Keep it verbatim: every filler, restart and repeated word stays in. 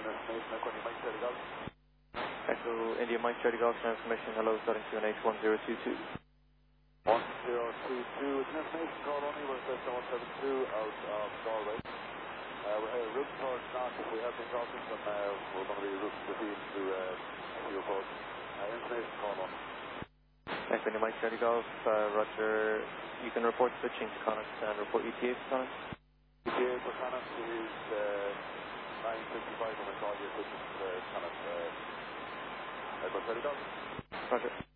information, according to Mike thirty Golf. Echo India Mike thirty Golf, information, hello, starting Q N H one zero two two. one zero two two, it's an information call only, we're at one seven two out of Galway. Uh, we're heading route towards north, we have been talking from, uh, we're going to be routing the field to uh, your code. Uh, information call only. Echo India Mike thirty Golf, uh, Roger, you can report switching to Connacht and report E T A for Connacht. E T A for Connacht is uh, nine fifty-five when I call you, which is uh, Connacht, uh, Echo thirty Golf. Roger.